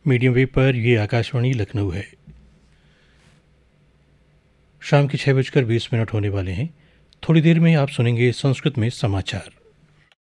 Medium wave पर ये आकाशवाणी लखनऊ है। शाम के 6:20 होने वाले हैं। थोड़ी देर में आप सुनेंगे संस्कृत में समाचार।